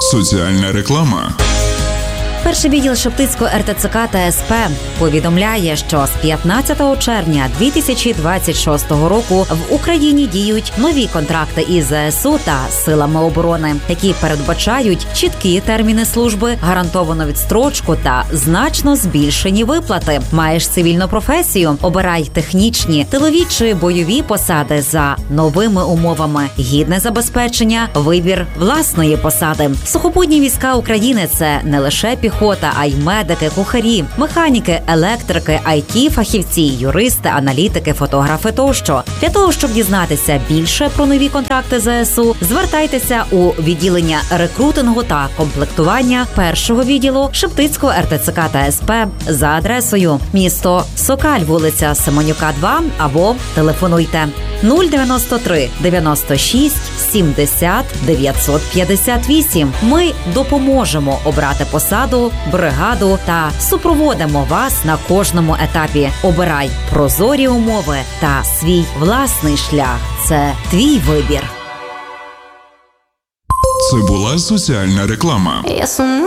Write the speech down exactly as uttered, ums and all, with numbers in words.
Соціальна реклама. Перший відділ Шептицького ер те це ка та ес пе повідомляє, що з п'ятнадцятого червня дві тисячі двадцять шостого року в Україні діють нові контракти із зе ес у та Силами оборони, які передбачають чіткі терміни служби, гарантовану відстрочку та значно збільшені виплати. Маєш цивільну професію? Обирай технічні, тилові чи бойові посади за новими умовами, гідне забезпечення, вибір власної посади. Сухопутні війська України – це не лише піхота, а й медики, кухарі, механіки, електрики, ай ті-фахівці, юристи, аналітики, фотографи тощо. Для того, щоб дізнатися більше про нові контракти зе ес у, звертайтеся у відділення рекрутингу та комплектування першого відділу Шептицького ер те це ка та ес пе за адресою місто Сокаль, вулиця Семенюка, два, або телефонуйте нуль дев'яносто три дев'яносто шість сімдесят дев'ятсот п'ятдесят вісім. Ми допоможемо обрати посаду, бригаду та супроводимо вас на кожному етапі. Обирай прозорі умови та свій власний шлях. Це твій вибір. Це була соціальна реклама. Я сумую.